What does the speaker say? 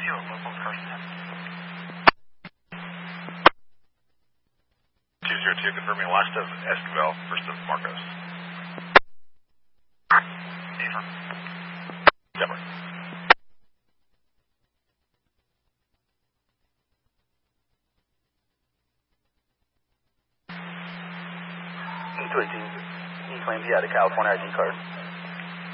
local Carson. 202, confirming last of Esquivel, first of Marcos. Affirm. Denver. E-18, E-claims he had a California ID card.